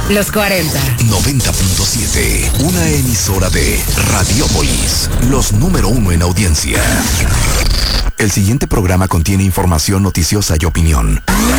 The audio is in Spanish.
Los 40. 90.7. Una emisora de Radiópolis. Los número 1 en audiencia. El siguiente programa contiene información noticiosa y opinión.